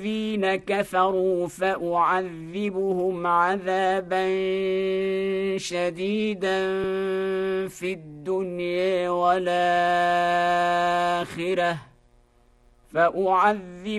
الذين كفروا فأعذبهم عذابا شديدا في الدنيا والآخرة